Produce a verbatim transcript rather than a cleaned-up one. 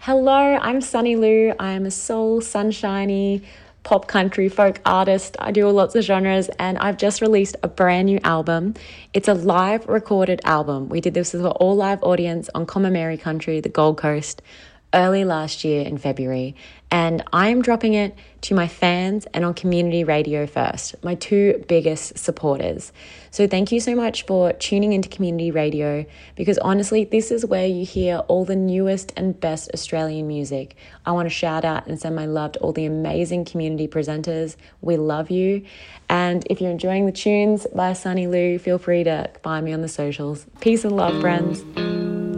Hello, I'm Sunny Lou. I am a soul, sunshiny, pop country folk artist. I do lots of genres and I've just released a brand new album. It's a live recorded album. We did this with an all live audience on Komameri Country, the Gold Coast, early last year in February. And I am dropping it to my fans and on community radio first, my two biggest supporters. So thank you so much for tuning into community radio, because honestly, this is where you hear all the newest and best Australian music. I want to shout out and send my love to all the amazing community presenters. We love you. And if you're enjoying the tunes by Sunny Lou, feel free to find me on the socials. Peace and love, friends.